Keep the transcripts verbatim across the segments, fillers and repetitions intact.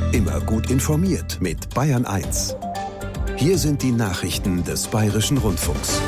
Immer gut informiert mit Bayern eins. Hier sind die Nachrichten des Bayerischen Rundfunks.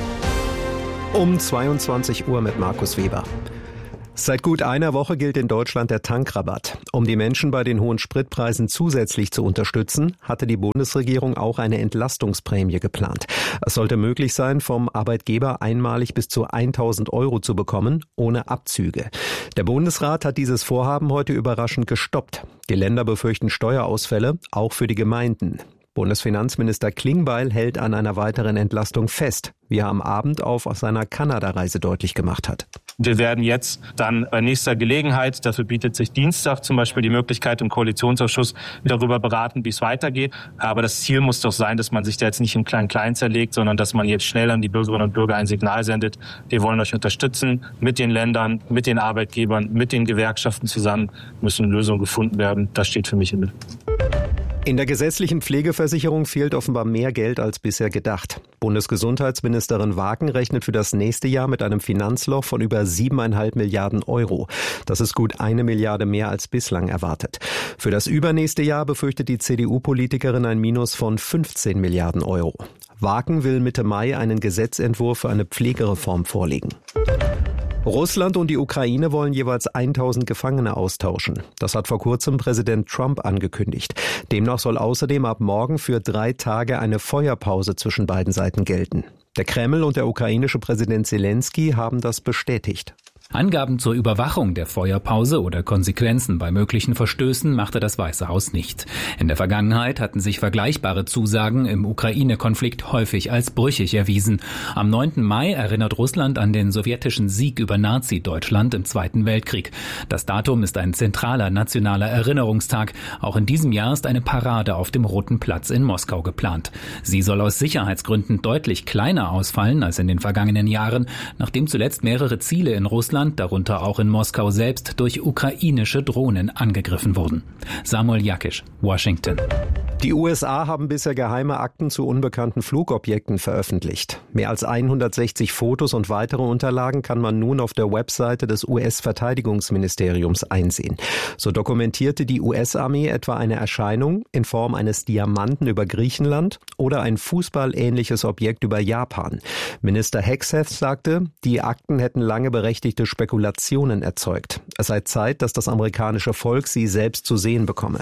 Um zweiundzwanzig Uhr mit Markus Weber. Seit gut einer Woche gilt in Deutschland der Tankrabatt. Um die Menschen bei den hohen Spritpreisen zusätzlich zu unterstützen, hatte die Bundesregierung auch eine Entlastungsprämie geplant. Es sollte möglich sein, vom Arbeitgeber einmalig bis zu tausend Euro zu bekommen, ohne Abzüge. Der Bundesrat hat dieses Vorhaben heute überraschend gestoppt. Die Länder befürchten Steuerausfälle, auch für die Gemeinden. Bundesfinanzminister Klingbeil hält an einer weiteren Entlastung fest, wie er am Abend auf seiner Kanada-Reise deutlich gemacht hat. Wir werden jetzt dann bei nächster Gelegenheit, dafür bietet sich Dienstag zum Beispiel die Möglichkeit im Koalitionsausschuss, darüber beraten, wie es weitergeht. Aber das Ziel muss doch sein, dass man sich da jetzt nicht im Klein-Klein zerlegt, sondern dass man jetzt schnell an die Bürgerinnen und Bürger ein Signal sendet. Wir wollen euch unterstützen, mit den Ländern, mit den Arbeitgebern, mit den Gewerkschaften zusammen müssen Lösungen gefunden werden. Das steht für mich im Mittelpunkt. In der gesetzlichen Pflegeversicherung fehlt offenbar mehr Geld als bisher gedacht. Bundesgesundheitsministerin Wagen rechnet für das nächste Jahr mit einem Finanzloch von über siebeneinhalb Milliarden Euro. Das ist gut eine Milliarde mehr als bislang erwartet. Für das übernächste Jahr befürchtet die C D U-Politikerin ein Minus von fünfzehn Milliarden Euro. Wagen will Mitte Mai einen Gesetzentwurf für eine Pflegereform vorlegen. Russland und die Ukraine wollen jeweils tausend Gefangene austauschen. Das hat vor kurzem Präsident Trump angekündigt. Demnach soll außerdem ab morgen für drei Tage eine Feuerpause zwischen beiden Seiten gelten. Der Kreml und der ukrainische Präsident Zelensky haben das bestätigt. Angaben zur Überwachung der Feuerpause oder Konsequenzen bei möglichen Verstößen machte das Weiße Haus nicht. In der Vergangenheit hatten sich vergleichbare Zusagen im Ukraine-Konflikt häufig als brüchig erwiesen. Am neunten Mai erinnert Russland an den sowjetischen Sieg über Nazi-Deutschland im Zweiten Weltkrieg. Das Datum ist ein zentraler nationaler Erinnerungstag. Auch in diesem Jahr ist eine Parade auf dem Roten Platz in Moskau geplant. Sie soll aus Sicherheitsgründen deutlich kleiner ausfallen als in den vergangenen Jahren, nachdem zuletzt mehrere Ziele in Russland, darunter auch in Moskau selbst, durch ukrainische Drohnen angegriffen wurden. Samuel Jakisch, Washington. Die U S A haben bisher geheime Akten zu unbekannten Flugobjekten veröffentlicht. Mehr als hundertsechzig Fotos und weitere Unterlagen kann man nun auf der Webseite des U S-Verteidigungsministeriums einsehen. So dokumentierte die U S-Armee etwa eine Erscheinung in Form eines Diamanten über Griechenland oder ein fußballähnliches Objekt über Japan. Minister Hegseth sagte, die Akten hätten lange berechtigte Spekulationen erzeugt. Es sei Zeit, dass das amerikanische Volk sie selbst zu sehen bekomme.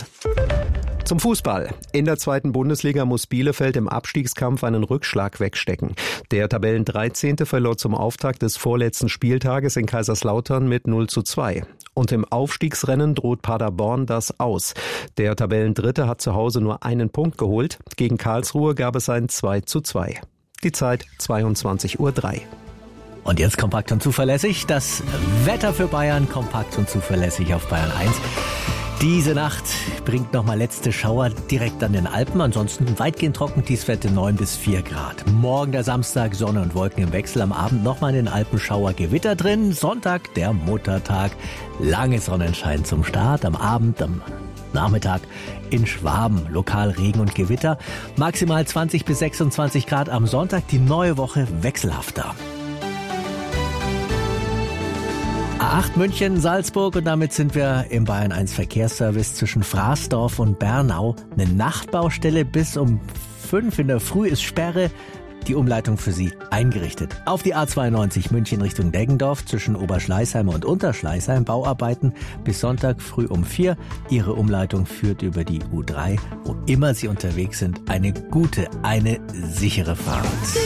Zum Fußball. In der zweiten Bundesliga muss Bielefeld im Abstiegskampf einen Rückschlag wegstecken. Der Tabellendreizehnte verlor zum Auftakt des vorletzten Spieltages in Kaiserslautern mit null zu zwei. Und im Aufstiegsrennen droht Paderborn das aus. Der Tabellendritte hat zu Hause nur einen Punkt geholt. Gegen Karlsruhe gab es ein zwei zu zwei. Die Zeit zweiundzwanzig Uhr drei. Und jetzt kompakt und zuverlässig. Das Wetter für Bayern kompakt und zuverlässig auf Bayern eins. Diese Nacht bringt nochmal letzte Schauer direkt an den Alpen. Ansonsten weitgehend trocken, Tiefstwerte neun bis vier Grad. Morgen der Samstag, Sonne und Wolken im Wechsel. Am Abend nochmal in den Alpen Schauer, Gewitter drin. Sonntag, der Muttertag. Lange Sonnenschein zum Start. Am Abend, am Nachmittag in Schwaben. Lokal Regen und Gewitter. Maximal zwanzig bis sechsundzwanzig Grad. Am Sonntag die neue Woche wechselhafter. A acht München, Salzburg und damit sind wir im Bayern eins Verkehrsservice zwischen Fraßdorf und Bernau. Eine Nachtbaustelle bis um fünf in der Früh ist Sperre. Die Umleitung für Sie eingerichtet. Auf die A zweiundneunzig München Richtung Deggendorf zwischen Oberschleißheim und Unterschleißheim Bauarbeiten bis Sonntag früh um vier. Ihre Umleitung führt über die U drei. Wo immer Sie unterwegs sind, eine gute, eine sichere Fahrt.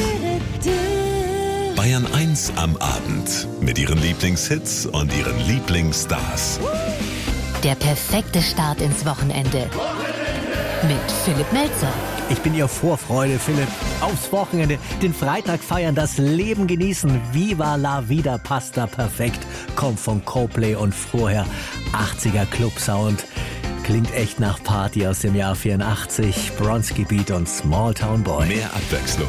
Bayern eins am Abend mit ihren Lieblingshits und ihren Lieblingsstars. Der perfekte Start ins Wochenende mit Philipp Melzer. Ich bin Ihr Vorfreude, Philipp. Aufs Wochenende, den Freitag feiern, das Leben genießen. Viva la vida, Pasta perfekt. Kommt von Coldplay und vorher achtziger Club-Sound. Klingt echt nach Party aus dem Jahr vierundachtzig. Bronski Beat und Small Town Boy. Mehr Abwechslung